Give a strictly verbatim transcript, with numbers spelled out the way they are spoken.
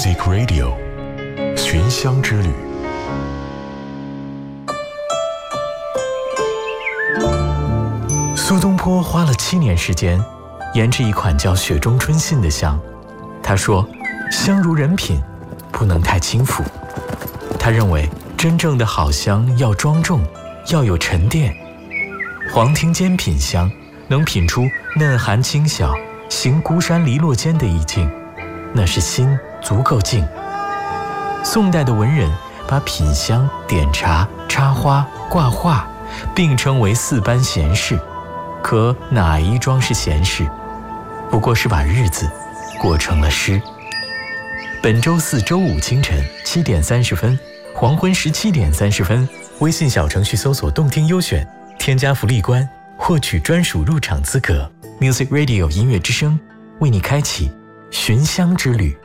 Music Radio 寻香之旅。苏东坡花了七年时间研制一款叫雪中春信的香。他说，香如人品，不能太轻浮。他认为真正的好香要庄重，要有沉淀。黄庭坚品香，能品出嫩寒清晓，行孤山篱落间的意境，那是心足够静。宋代的文人把品香、点茶、插花、挂画并称为四般闲事。可哪一桩是闲事？不过是把日子过成了诗。本周四周五清晨七点三十分，黄昏十七点三十分，微信小程序搜索动听优选，添加福利官，获取专属入场资格。Music Radio 音乐之声为你开启寻香之旅。